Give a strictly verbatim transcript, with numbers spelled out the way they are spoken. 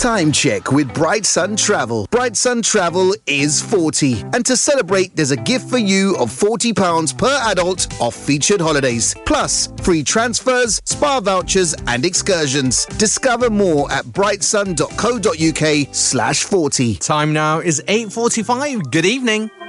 Time check with Bright Sun Travel. Bright Sun Travel is forty. And to celebrate, there's a gift for you of forty pounds per adult off featured holidays. Plus, free transfers, spa vouchers and excursions. Discover more at brightsun.co.uk slash 40. Time now is eight forty-five. Good evening.